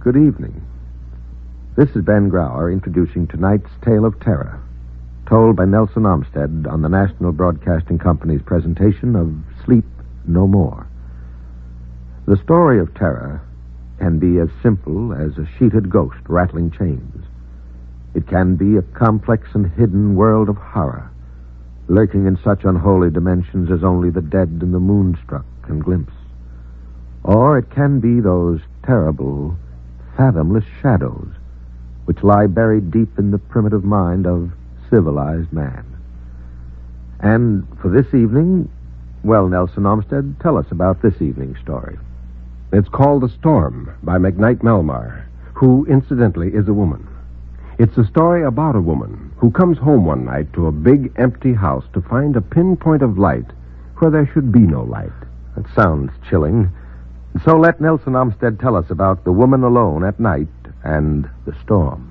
Good evening. This is Ben Grauer introducing tonight's tale of terror, told by Nelson Olmsted on the National Broadcasting Company's presentation of Sleep No More. The story of terror can be as simple as a sheeted ghost rattling chains. It can be a complex and hidden world of horror, lurking in such unholy dimensions as only the dead and the moonstruck can glimpse. Or it can be those terrible, fathomless shadows which lie buried deep in the primitive mind of civilized man. And for this evening, well, Nelson Olmsted, tell us about this evening's story. It's called The Storm by McKnight Melmar, who, incidentally, is a woman. It's a story about a woman who comes home one night to a big, empty house to find a pinpoint of light where there should be no light. That sounds chilling. So let Nelson Olmsted tell us about The Woman Alone at Night and The Storm.